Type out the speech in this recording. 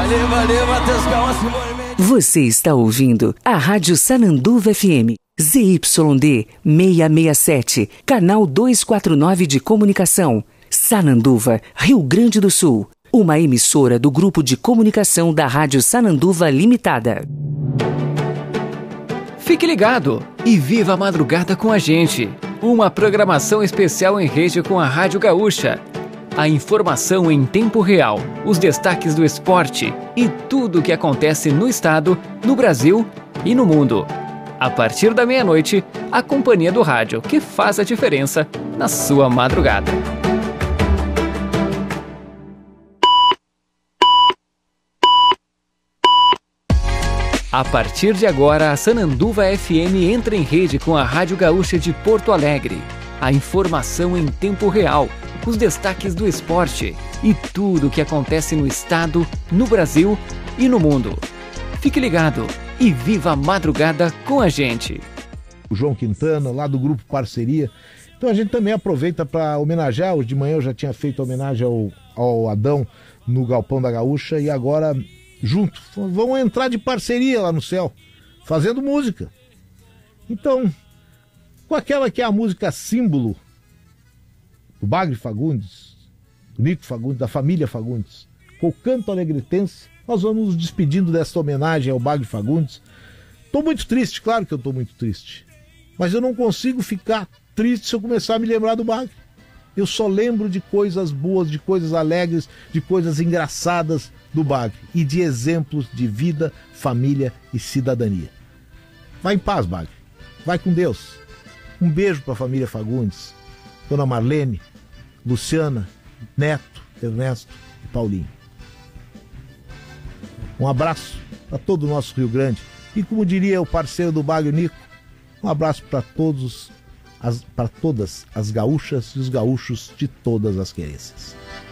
Valeu, Matheus Calma, Simone Mendes. Você está ouvindo a Rádio Sananduva FM, ZYD 667, canal 249 de comunicação, Sananduva, Rio Grande do Sul. Uma emissora do Grupo de Comunicação da Rádio Sananduva Limitada. Fique ligado e viva a madrugada com a gente. Uma programação especial em rede com a Rádio Gaúcha. A informação em tempo real, os destaques do esporte e tudo o que acontece no estado, no Brasil e no mundo. A partir da meia-noite, a companhia do rádio que faz a diferença na sua madrugada. A partir de agora, a Sananduva FM entra em rede com a Rádio Gaúcha de Porto Alegre. A informação em tempo real, os destaques do esporte e tudo o que acontece no estado, no Brasil e no mundo. Fique ligado e viva a madrugada com a gente. O João Quintana, lá do Grupo Parceria. Então a gente também aproveita para homenagear. Hoje de manhã eu já tinha feito homenagem ao Adão no Galpão da Gaúcha e agora... junto, vão entrar de parceria lá no céu, fazendo música. Então, com aquela que é a música símbolo do Bagre Fagundes, do Nico Fagundes, da família Fagundes, com o canto alegretense, nós vamos nos despedindo dessa homenagem ao Bagre Fagundes. Estou muito triste, claro que eu estou muito triste, mas eu não consigo ficar triste se eu começar a me lembrar do Bagre. Eu só lembro de coisas boas, de coisas alegres, de coisas engraçadas do Bagre e de exemplos de vida, família e cidadania. Vai em paz, Bagre. Vai com Deus. Um beijo para a família Fagundes, Dona Marlene, Luciana, Neto, Ernesto e Paulinho. Um abraço para todo o nosso Rio Grande e, como diria o parceiro do Bagre, Nico, um abraço para todas as gaúchas e os gaúchos de todas as querências.